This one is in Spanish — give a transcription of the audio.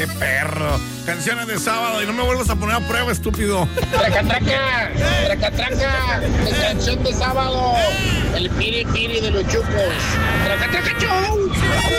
¡Qué perro! Canciones de sábado y no me vuelvas a poner a prueba, estúpido. ¡Traca, traca! ¡Traca, traca! Mi canción de sábado. El piri piri de los chucos. ¡Traca, traca, show!